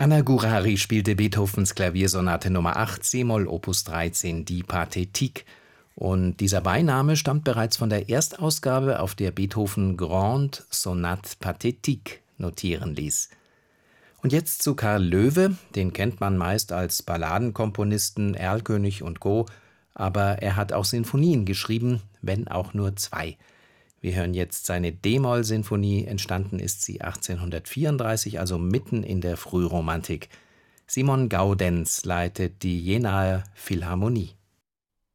Anna Gurari spielte Beethovens Klaviersonate Nummer 8 c-Moll Opus 13, die Pathétique. Und dieser Beiname stammt bereits von der Erstausgabe, auf der Beethoven Grande Sonate Pathétique notieren ließ. Und jetzt zu Karl Loewe, den kennt man meist als Balladenkomponisten, Erlkönig und Co., aber er hat auch Sinfonien geschrieben, wenn auch nur 2. Wir hören jetzt seine d-Moll-Sinfonie, entstanden ist sie 1834, also mitten in der Frühromantik. Simon Gaudenz leitet die Jenaer Philharmonie.